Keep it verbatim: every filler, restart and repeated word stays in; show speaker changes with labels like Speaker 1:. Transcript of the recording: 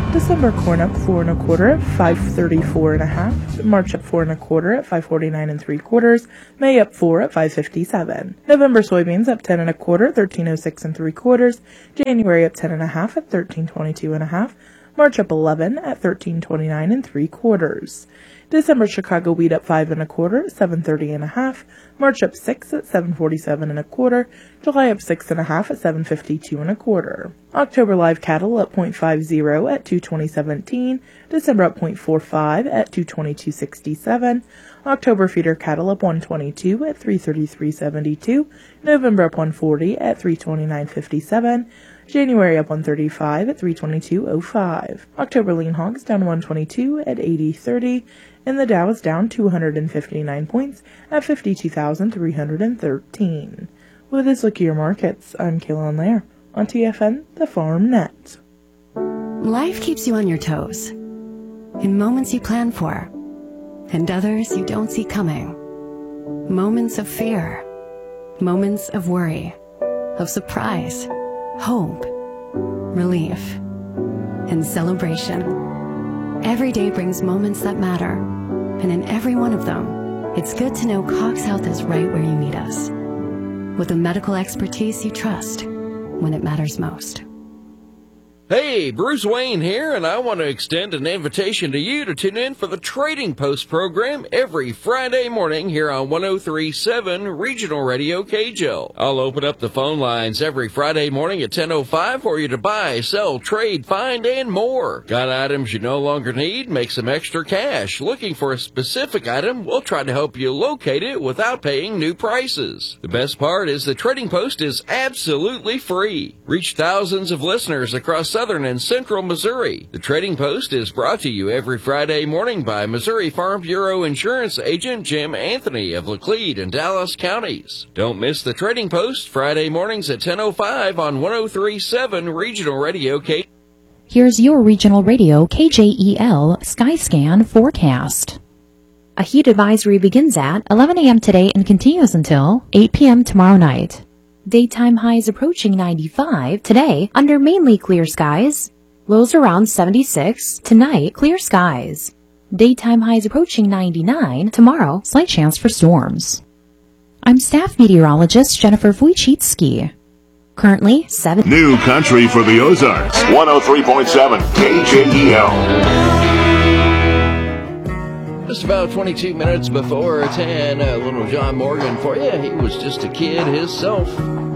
Speaker 1: December corn up four and a quarter at five thirty-four and a half. March up four and a quarter at five forty-nine and three quarters. May up four at five fifty-seven. November soybeans up ten and a quarter, thirteen oh six and three quarters. January up ten and a half at thirteen twenty-two and a half. March up eleven at thirteen twenty-nine and three quarters. December Chicago wheat up five and a quarter at seven thirty and a half. March up six at seven forty-seven and a quarter. July up six and a half at seven fifty-two and a quarter. October live cattle up point five zero at two twenty seventeen. December up point four five at two twenty-two sixty-seven. October feeder cattle up one twenty-two at three thirty-three seventy-two. November up one forty at three twenty-nine fifty-seven. January up one thirty-five at three twenty-two oh five. October lean hogs down one twenty-two at eighty thirty. And the Dow is down two hundred fifty-nine points at fifty-two thousand three hundred thirteen. With this look at your markets, I'm Kaylin Lair on T F N, the Farm Net.
Speaker 2: Life keeps you on your toes. In moments you plan for, and others you don't see coming. Moments of fear, moments of worry, of surprise, hope, relief, and celebration. Every day brings moments that matter, and in every one of them, it's good to know Cox Health is right where you need us, with the medical expertise you trust when it matters most.
Speaker 3: Hey, Bruce Wayne here, and I want to extend an invitation to you to tune in for the Trading Post program every Friday morning here on one oh three point seven Regional Radio K J L. I'll open up the phone lines every Friday morning at ten oh five for you to buy, sell, trade, find, and more. Got items you no longer need? Make some extra cash. Looking for a specific item? We'll try to help you locate it without paying new prices. The best part is the Trading Post is absolutely free. Reach thousands of listeners across Southern and Central Missouri. The Trading Post is brought to you every Friday morning by Missouri Farm Bureau Insurance Agent Jim Anthony of Laclede and Dallas counties. Don't miss the Trading Post Friday mornings at ten oh five on one oh three point seven Regional Radio K.
Speaker 4: Here's your Regional Radio K J E L Skyscan forecast. A heat advisory begins at eleven a.m. today and continues until eight p.m. tomorrow night. Daytime highs approaching ninety-five today under mainly clear skies. Lows around seventy-six. Tonight, clear skies. Daytime highs approaching ninety-nine. Tomorrow, slight chance for storms. I'm staff meteorologist Jennifer Wojcicki. Currently, seven.
Speaker 5: New country for the Ozarks. one oh three point seven K J E L.
Speaker 3: Just about twenty-two minutes before ten, uh, little John Morgan for you. He was just a kid himself.